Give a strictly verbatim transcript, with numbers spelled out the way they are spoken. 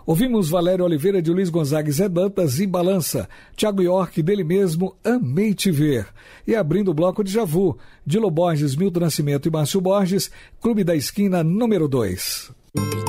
Ouvimos Valério Oliveira, de Luiz Gonzaga e Zé Dantas e Balança. Thiago York, dele mesmo, Amei Te Ver. E abrindo o bloco de Javu, Dilo Borges, Milton Nascimento e Márcio Borges, Clube da Esquina número dois.